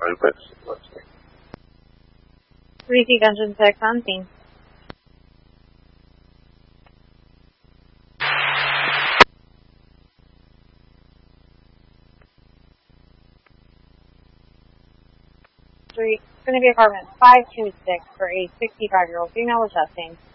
let's see. 3C Dungeon 6 on scene. It's going to be apartment 526 for a 65-year-old female with chest pain.